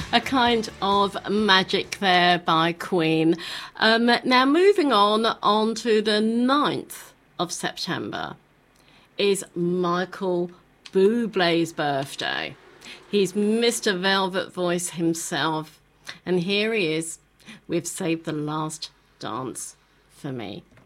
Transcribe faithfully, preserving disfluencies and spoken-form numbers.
A kind of magic there by Queen. Um, now, moving on, on to the ninth of September is Michael Bublé's birthday. He's Mister Velvet Voice himself. And here he is with Save the Last Dance for Me.